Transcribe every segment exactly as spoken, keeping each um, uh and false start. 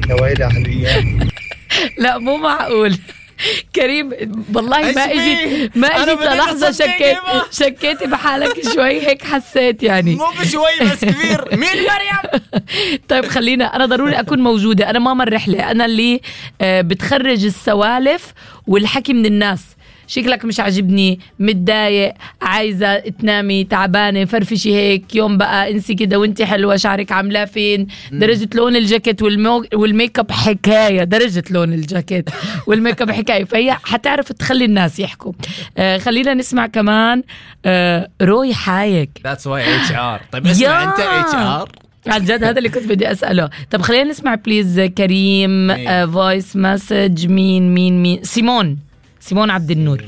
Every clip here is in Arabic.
يا ويلي علي. لا مو معقول كريم والله ما اجيت ما اجيت للحظه شكيت شكيتي بحالك شوي هيك حسيت يعني مو بشوي بس كبير. مين مريم؟ طيب خلينا انا ضروري اكون موجوده. انا ماما الرحله، انا اللي بتخرج السوالف والحكي من الناس. شكلك مش عاجبني، متضايق، عايزة تنامي، تعبانة، فرفشي هيك يوم بقى انسي كده وانتي حلوة، شعرك عاملاه فين، درجة لون الجاكيت والمو... والميك اب حكاية، درجة لون الجاكيت والميك اب حكاية. فهي حتعرف تخلي الناس يحكوا. آه خلينا نسمع كمان آه روي حايك. That's why إتش آر. طيب اسمع انت إتش آر عن جد هذا اللي كنت بدي أسأله. طب خلينا نسمع بليز كريم آه فويس مسج. مين مين مين سيمون سيمون عبد النور.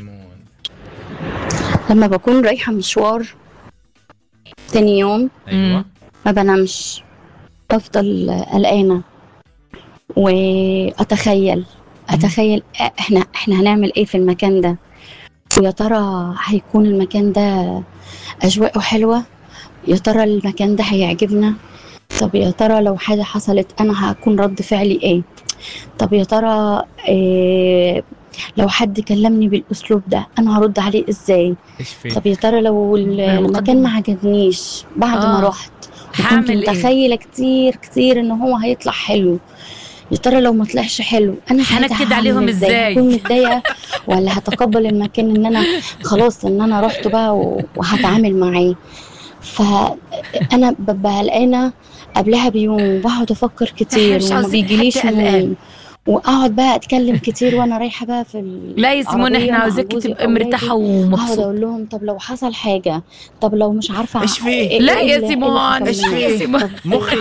لما بكون رايحة مشوار تاني يوم أيوة. ما بنامش، بفضل قلقانة وأتخيل أتخيل إحنا إحنا هنعمل إيه في المكان ده، ويا ترى هيكون المكان ده أجواءه حلوة، يا ترى المكان ده هيعجبنا، طب يا ترى لو حاجة حصلت أنا هكون رد فعلي إيه، طب يا ترى إيه لو حد كلمني بالأسلوب ده أنا هرد عليه إزاي، طب يا ترى لو المكان ما عجبنيش بعد آه. ما رحت كنت متخيلة إيه؟ كتير كتير إنه هو هيطلع حلو، يا ترى لو ما طلعش حلو أنا هنكد عليهم إزاي، هكون متضايقة ولا هتقبل المكان إن أنا خلاص إن أنا رحت بقى وهتعامل معاه. فأنا ببقى قلقانة قبلها بيوم، بقعد أفكر كتير وما بيجيليش نوم، واقعد بقى اتكلم كتير وانا رايحه بقى في لا يا سيمون احنا عاوزاك تبقى مرتاحه ومبسوطه. اقعد اقول لهم طب لو حصل حاجه، طب لو مش عارفه ايش فيه. لا يا سيمون ايش فيه مخي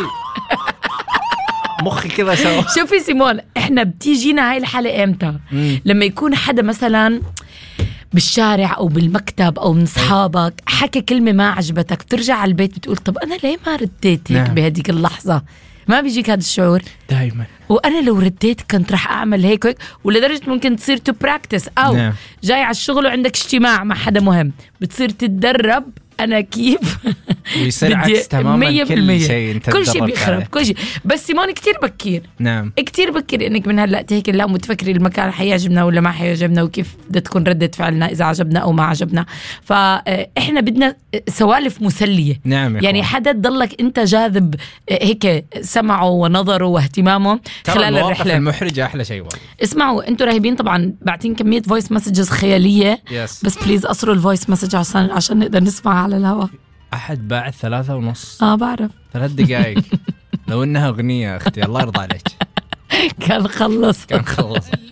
مخي كذا سوا. شوفي سيمون احنا بتيجينا هاي الحاله امتى؟ لما يكون حدا مثلا بالشارع او بالمكتب او من اصحابك حكى كلمه ما عجبتك، بترجع على البيت بتقول طب انا ليه ما رديت هيك بهديك اللحظه؟ ما بيجيك هذا الشعور دائما؟ وانا لو رديت كنت راح اعمل هيك هيك، ولدرجه ممكن تصير تو براكتس او نعم. جاي على الشغل وعندك اجتماع مع حدا مهم بتصير تتدرب انا كيف ويصير عكس تماما كل شيء انت كل شيء بيخرب كل شيء. بس سيمون كتير بكير نعم كتير بكير انك من هلا هيك لا متفكري المكان حيعجبنا ولا ما حيعجبنا وكيف بدها تكون ردة فعلنا اذا عجبنا او ما عجبنا. فاحنا بدنا سوالف مسليه نعم يعني حدا تضلك انت جاذب هيك سمعه ونظره واهتمامه خلال الرحله. المحرجه احلى شيء. اسمعوا انتوا راهبين طبعا باعتين كميه فويس مسجز خياليه yes. بس بليز قصروا الفويس مسج عشان عشان نقدر نسمع على الهواء. أحد باعت ثلاثة ونص. آه بعرف ثلاث دقائق لو إنها أغنية أختي الله يرضى عليك. كان خلص كان خلص